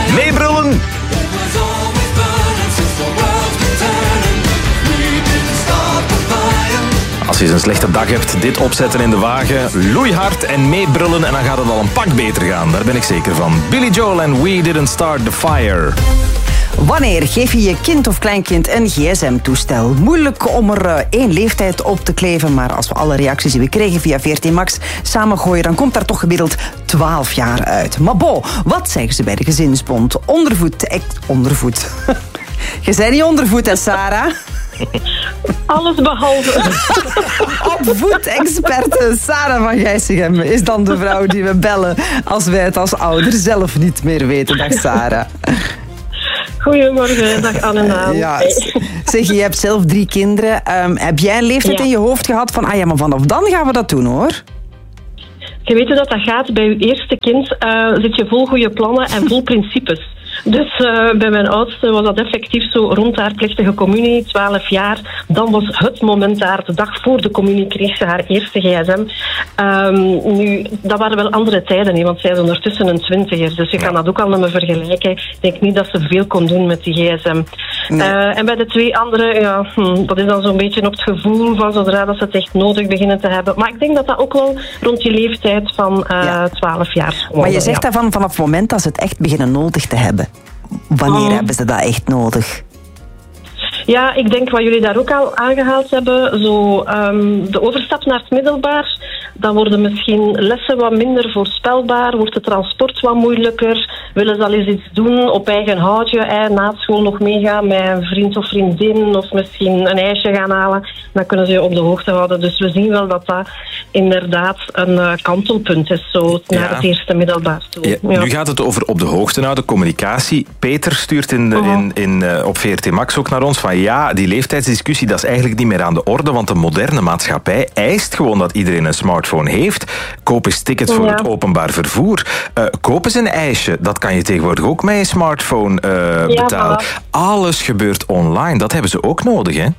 Meebrullen. Als je eens een slechte dag hebt, dit opzetten in de wagen, loeihard en meebrullen en dan gaat het al een pak beter gaan. Daar ben ik zeker van. Billy Joel en We Didn't Start the Fire. Wanneer geef je je kind of kleinkind een gsm-toestel? Moeilijk om er één leeftijd op te kleven, maar als we alle reacties die we kregen via 14 Max samengooien, dan komt daar toch gemiddeld 12 jaar uit. Maar bon, wat zeggen ze bij de gezinsbond? Ondervoed. Je bent niet ondervoed, hè, Sarah? Alles behalve. Opvoedexperte Sarah van Gijsegem is dan de vrouw die we bellen als wij het als ouder zelf niet meer weten. Dag Sarah. Goedemorgen, dag Anne en Daan. Ja, zeg, je hebt zelf 3 kinderen. Heb jij een leeftijd in je hoofd gehad van, ja, maar vanaf dan gaan we dat doen, hoor? Je weet hoe dat gaat. Bij je eerste kind zit je vol goede plannen en vol principes. Dus bij mijn oudste was dat effectief zo rond haar plechtige communie, 12 jaar. Dan was het moment daar, de dag voor de communie, kreeg ze haar eerste gsm. Nu, dat waren wel andere tijden, hè, want zij is ondertussen een 20er. Dus je kan dat ook al met me vergelijken. Ik denk niet dat ze veel kon doen met die gsm. Nee. En bij de 2 anderen, ja, dat is dan zo'n beetje op het gevoel van zodra dat ze het echt nodig beginnen te hebben. Maar ik denk dat dat ook wel rond die leeftijd van 12 jaar. Maar je zegt daarvan vanaf het moment dat ze het echt beginnen nodig te hebben. Wanneer hebben ze dat echt nodig? Ja, ik denk wat jullie daar ook al aangehaald hebben, zo de overstap naar het middelbaar, dan worden misschien lessen wat minder voorspelbaar, wordt het transport wat moeilijker, willen ze al eens iets doen op eigen houtje, na school nog meegaan met een vriend of vriendin of misschien een ijsje gaan halen, dan kunnen ze je op de hoogte houden. Dus we zien wel dat dat inderdaad een kantelpunt is, zo naar het eerste middelbaar toe. Ja, nu gaat het over op de hoogte houden, communicatie. Peter stuurt op VRT Max ook naar ons van ja, die leeftijdsdiscussie, dat is eigenlijk niet meer aan de orde, want de moderne maatschappij eist gewoon dat iedereen een smartphone heeft. Koop eens tickets voor het openbaar vervoer. Koop eens een ijsje. Dat kan je tegenwoordig ook met je smartphone betalen. Voilà. Alles gebeurt online. Dat hebben ze ook nodig, hè?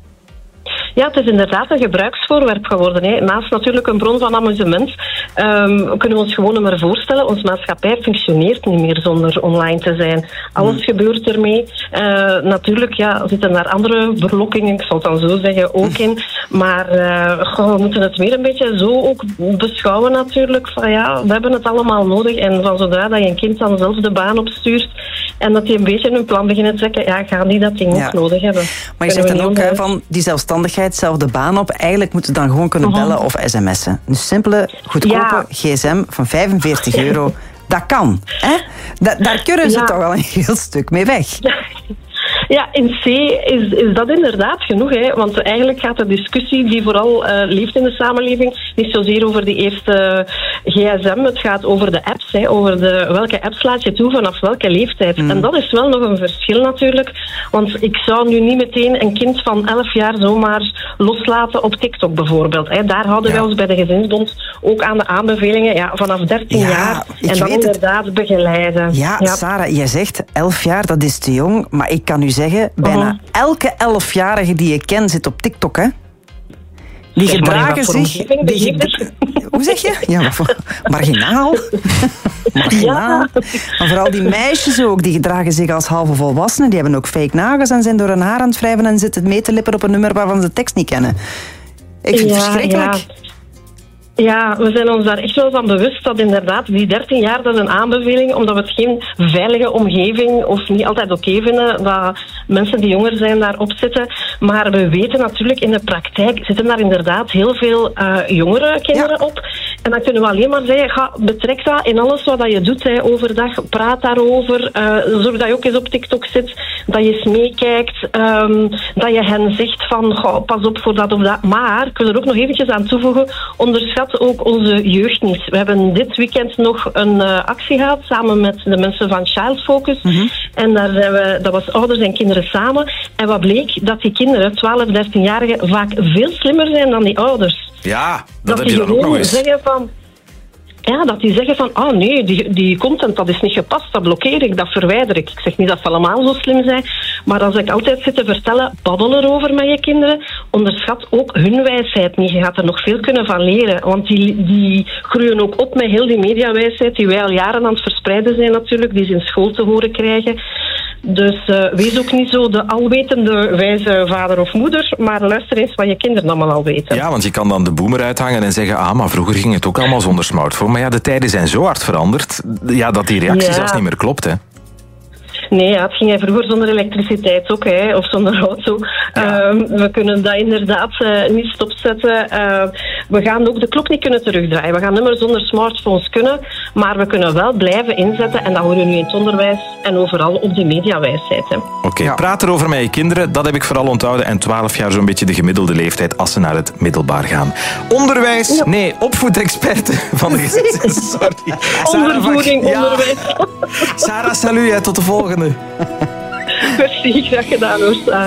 Ja, het is inderdaad een gebruiksvoorwerp geworden. Hè. Naast natuurlijk een bron van amusement kunnen we ons gewoon maar voorstellen. Onze maatschappij functioneert niet meer zonder online te zijn. Alles gebeurt ermee. Natuurlijk zitten daar andere verlokkingen, ik zal het dan zo zeggen, ook in. Maar we moeten het weer een beetje zo ook beschouwen natuurlijk. Van ja, we hebben het allemaal nodig. En van zodra dat je een kind dan zelf de baan opstuurt en dat die een beetje hun plan beginnen te trekken, gaan die dat ding ook nodig hebben. Maar je zegt dan ook van die zelfstandigheid, zelf de baan op. Eigenlijk moeten ze dan gewoon kunnen bellen of sms'en. Een simpele, goedkope gsm van €45. Dat kan. Hè? Daar kunnen ze toch wel een heel stuk mee weg. Ja, in C is dat inderdaad genoeg. Hè? Want eigenlijk gaat de discussie die vooral leeft in de samenleving niet zozeer over die eerste gsm. Het gaat over de apps. Hè? Over welke apps laat je toe vanaf welke leeftijd. En dat is wel nog een verschil natuurlijk. Want ik zou nu niet meteen een kind van 11 jaar zomaar loslaten op TikTok bijvoorbeeld. Hè? Daar houden wij ons bij de Gezinsbond ook aan de aanbevelingen vanaf 13 jaar. En dan inderdaad begeleiden. Ja, Sarah, jij zegt 11 jaar, dat is te jong. Maar ik kan u zeggen, bijna elke 11-jarige die je kent zit op TikTok, hè? Die gedragen zich... Hoe zeg je? Ja, marginaal. Marginaal. Maar vooral die meisjes ook, die gedragen zich als halve volwassenen. Die hebben ook fake nagels en zijn door hun haar aan het wrijven en zitten mee te lippen op een nummer waarvan ze de tekst niet kennen. Ik vind het verschrikkelijk. Ja, we zijn ons daar echt wel van bewust dat inderdaad die 13 jaar, dat is een aanbeveling, omdat we het geen veilige omgeving of niet altijd oké vinden dat mensen die jonger zijn daarop zitten. Maar we weten natuurlijk in de praktijk zitten daar inderdaad heel veel jongere kinderen op. En dan kunnen we alleen maar zeggen, betrek dat in alles wat je doet overdag. Praat daarover. Zorg dat je ook eens op TikTok zit. Dat je eens meekijkt. Dat je hen zegt van, pas op voor dat of dat. Maar ik wil er ook nog eventjes aan toevoegen, onderschat ook onze jeugd niet. We hebben dit weekend nog een actie gehad samen met de mensen van Child Focus. En daar zijn dat was ouders en kinderen samen. En wat bleek? Dat die kinderen, 12, 13-jarigen, vaak veel slimmer zijn dan die ouders. Ja, dat heb je dan ook nog eens. Dat die zeggen van, nee, die content, dat is niet gepast, dat blokkeer ik, dat verwijder ik. Ik zeg niet dat ze allemaal zo slim zijn, maar als ik altijd zit te vertellen, babbel erover met je kinderen, onderschat ook hun wijsheid niet. Je gaat er nog veel kunnen van leren. Want die groeien ook op met heel die mediawijsheid die wij al jaren aan het verspreiden zijn natuurlijk. Die ze in school te horen krijgen. Dus wees ook niet zo de alwetende wijze vader of moeder, maar luister eens wat je kinderen allemaal al weten. Ja, want je kan dan de boomer uithangen en zeggen, maar vroeger ging het ook allemaal zonder smartphone. Maar ja, de tijden zijn zo hard veranderd, dat die reactie zelfs niet meer klopt, hè. Nee, het ging vroeger zonder elektriciteit ook, of zonder auto. Ja. We kunnen dat inderdaad niet stopzetten. We gaan ook de klok niet kunnen terugdraaien. We gaan niet meer zonder smartphones kunnen, maar we kunnen wel blijven inzetten. En dat horen we nu in het onderwijs en overal op de mediawijsheid. Oké, praat erover met je kinderen, dat heb ik vooral onthouden. En 12 jaar zo'n beetje de gemiddelde leeftijd als ze naar het middelbaar onderwijs, nee, opvoedexperte van de gezin. Sorry. Ondervoeding, onderwijs. Sarah, salut, tot de volgende. Merci, graag gedaan hoor.